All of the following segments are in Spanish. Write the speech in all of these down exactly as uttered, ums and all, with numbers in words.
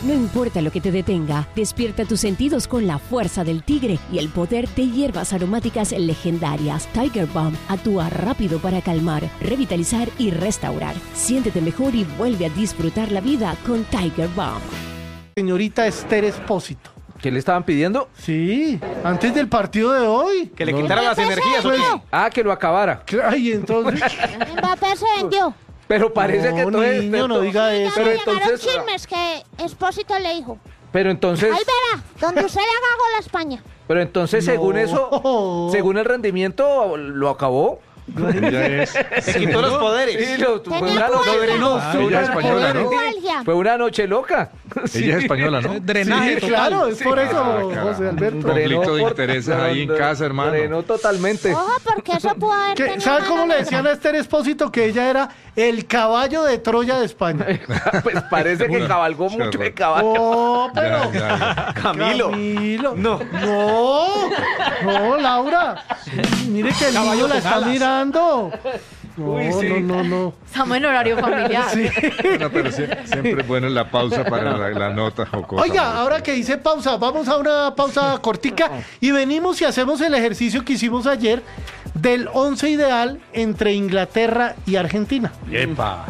No importa lo que te detenga, despierta tus sentidos con la fuerza del tigre y el poder de hierbas aromáticas legendarias. Tiger Balm actúa rápido para calmar, revitalizar y restaurar. Siéntete mejor y vuelve a disfrutar la vida con Tiger Balm. Señorita Esther Espósito. ¿Qué le estaban pidiendo? Sí, antes del partido de hoy. Que le quitara las energías. Pues, ah, que lo acabara. Ay, entonces. Mbappé se vendió. Pero parece no, que todo es... niño, no diga eso. Pero Pero llegaron entonces... chismes que Espósito le dijo. Pero entonces... Ahí verá, donde usted le haga gol a España. Pero entonces, según No. eso, según el rendimiento, lo acabó. Ella es... Se quitó los poderes. Sí, lo- fue Tenía una noche, cuerda. no, Ah, ella es española, ¿no? Neuralgia. fue una noche loca. Sí. Ella es española, ¿no? Sí, claro, es por eso, Ah, caramba. José Alberto. Conflicto Drenó de por- intereses ahí en casa, hermano. Drenó totalmente. Ojo, porque eso pudo haber Que- tenido ¿Sabe mano cómo le negra. decían a Esther Espósito? Que ella era el caballo de Troya de España. Pues parece que cabalgó mucho de caballo. Oh, pero... Ya, ya, ya. Camilo. Camilo. No. No, no, Laura. Mire que el niño la está mirando. No, Uy, sí. no, no, no. Estamos en horario familiar. Sí. Bueno, pero sie- siempre es bueno la pausa para la, la nota jocosa. Oiga, ahora que hice pausa, vamos a una pausa cortica y venimos y hacemos el ejercicio que hicimos ayer del once ideal entre Inglaterra y Argentina. ¡Epa!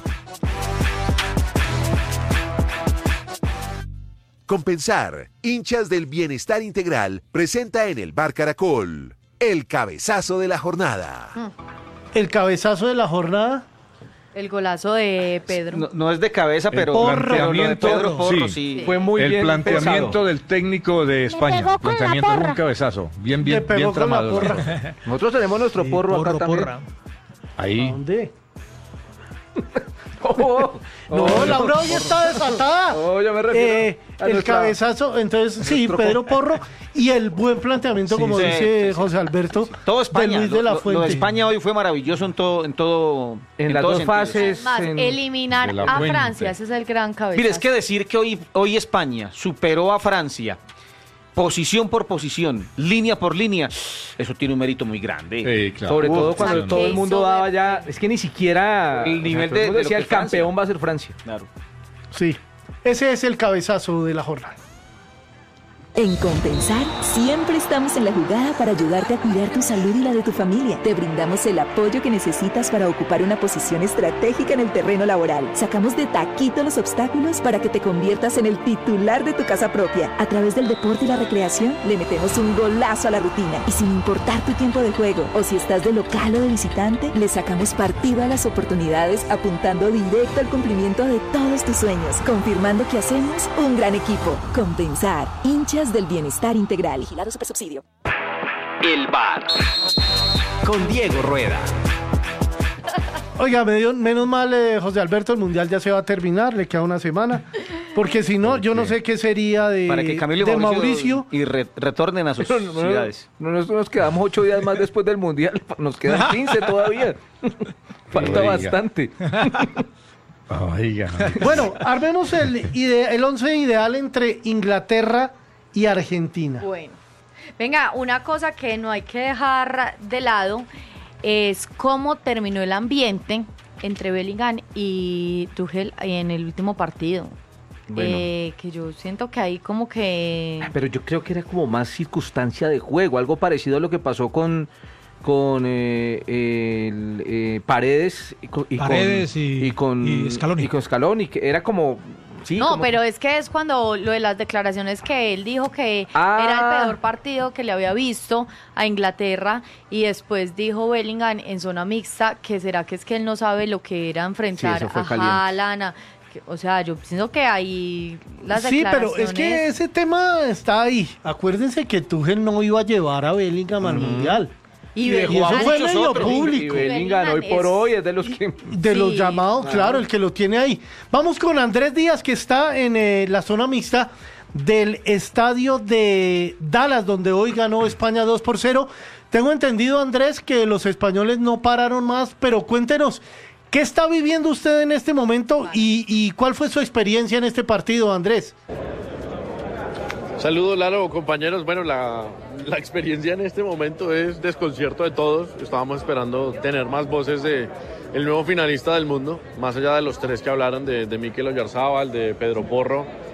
Compensar, hinchas del bienestar integral, presenta en el Bar Caracol el cabezazo de la jornada. El cabezazo de la jornada. El golazo de Pedro. No, no es de cabeza, El pero Porro. pero lo de Pedro Porro, Sí. sí. Fue muy el bien planteamiento pensado. del técnico de España. pegó El con la planteamiento de un porra. cabezazo. Bien, Le bien, pegó bien con la tramado. porra. Nosotros tenemos nuestro porro acá también. Ahí. ¿Dónde? Oh, No, oh, Laura hoy está desatada. Oh, yo me refiero Eh, a el nuestra- cabezazo, entonces sí, nuestro Pedro Porro y el buen planteamiento, Sí, como sí, dice sí, sí. José Alberto, Todo de España. Luis Lo, de la lo- lo Fuente. de España hoy fue maravilloso en todo, en todo, En las todo dos sentido. fases. Más, en- eliminar de la a Fuente. Francia, ese es el gran cabezazo. Mire, es que decir que hoy, hoy España superó a Francia, posición por posición, línea por línea, eso tiene un mérito muy grande. Sí, claro. Sobre todo Uf, cuando sí. todo el mundo Eso daba de- ya... Es que ni siquiera... El nivel todo el de- mundo de lo decía que el es Francia. campeón va a ser Francia. Claro. Sí, ese es el cabezazo de la jornada. En Compensar, siempre estamos en la jugada para ayudarte a cuidar tu salud y la de tu familia. Te brindamos el apoyo que necesitas para ocupar una posición estratégica en el terreno laboral. Sacamos de taquito los obstáculos para que te conviertas en el titular de tu casa propia. A través del deporte y la recreación, le metemos un golazo a la rutina. Y sin importar tu tiempo de juego, o si estás de local o de visitante, le sacamos partido a las oportunidades apuntando directo al cumplimiento de todos tus sueños, confirmando que hacemos un gran equipo. Compensar, hinchas del bienestar integral. Vigilado Supersubsidio. El bar con Diego Rueda. Oiga, me dio- menos mal, eh, José Alberto, el Mundial ya se va a terminar, le queda una semana, porque si no, yo no sé qué sería de, Para que Camilo y de Mauricio, Mauricio. y re- retornen a sus Pero no, no, ciudades. no, nosotros nos quedamos ocho días más después del Mundial. Nos quedan quince todavía. Falta Oiga. bastante. Oiga. Bueno, armemos el, ide- el once ideal entre Inglaterra y Argentina. Bueno, venga, una cosa que no hay que dejar de lado es cómo terminó el ambiente entre Bellingham y Tuchel en el último partido. Bueno. Eh, que yo siento que ahí como que... Pero yo creo que era como más circunstancia de juego, algo parecido a lo que pasó con con eh, el, eh, Paredes y con, y Paredes con, y- con y Scaloni. y con Scaloni, que era como sí, no, como- pero es que es cuando lo de las declaraciones que él dijo que Ah. era el peor partido que le había visto a Inglaterra y después dijo Bellingham en zona mixta que será que es que él no sabe lo que era enfrentar Sí, eso fue a caliente. Haaland, a- que- o sea, yo pienso que ahí las Sí, pero declaraciones... es que ese tema está ahí. Acuérdense que Tuchel no iba a llevar a Bellingham al Mundial. Y, Y Bellingham- eso fue medio Y público. Bellingham hoy por es- hoy es de los que De Sí, los llamados, claro. claro, el que lo tiene ahí. Vamos con Andrés Díaz, que está en eh, la zona mixta del estadio de Dallas, donde hoy ganó España dos por cero. Tengo entendido, Andrés, que los españoles no pararon más, pero cuéntenos, ¿qué está viviendo usted en este momento y, y cuál fue su experiencia en este partido, Andrés? Saludos, Lalo, compañeros. Bueno, la, la experiencia en este momento es desconcierto de todos. Estábamos esperando tener más voces de el nuevo finalista del mundo, más allá de los tres que hablaron, de, de Mikel Oyarzábal, de Pedro Porro